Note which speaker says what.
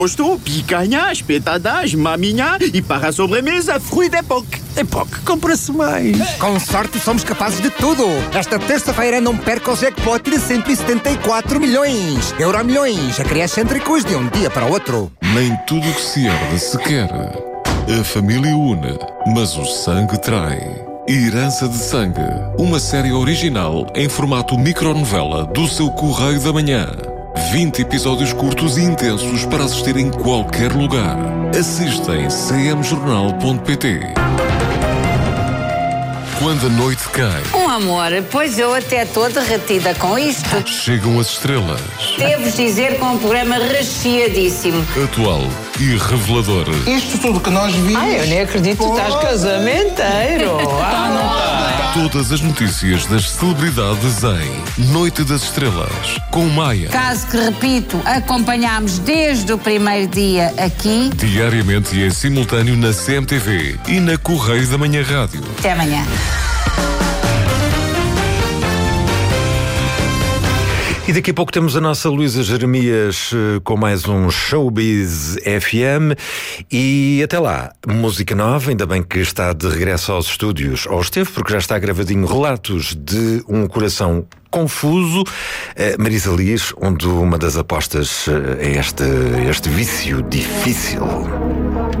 Speaker 1: Gosto, picanha, espetadas, maminha e para a sobremesa, fruit d'époque.
Speaker 2: Époque, compra-se mais.
Speaker 3: Com sorte somos capazes de tudo. Esta terça-feira não perca o jackpot de 174 milhões. Euromilhões, acrescêntricos de um dia para o outro.
Speaker 4: Nem tudo o que se herde se quer. A família une, mas o sangue trai. Herança de Sangue, uma série original em formato micronovela do seu Correio da Manhã. 20 episódios curtos e intensos para assistir em qualquer lugar. Assista em cmjornal.pt. Quando a noite cai,
Speaker 5: Amor, pois eu até estou derretida com isto.
Speaker 4: chegam as estrelas.
Speaker 5: Devo dizer que é um programa recheadíssimo.
Speaker 4: Atual e revelador.
Speaker 6: Isto tudo que nós vimos.
Speaker 7: Ai, eu nem acredito que tu estás casamenteiro.
Speaker 4: Todas as notícias das celebridades em Noite das Estrelas, com Maia.
Speaker 5: Caso que, repito, acompanhámos desde o primeiro dia aqui.
Speaker 4: Diariamente e em simultâneo na CMTV e na Correio da Manhã Rádio.
Speaker 5: Até amanhã.
Speaker 2: E daqui a pouco temos a nossa Luísa Jeremias com mais um Showbiz FM. E até lá, música nova, ainda bem que está de regresso aos estúdios. Ou esteve, porque já está gravadinho, Relatos de um Coração Confuso. Marisa Liz, onde uma das apostas é este vício difícil.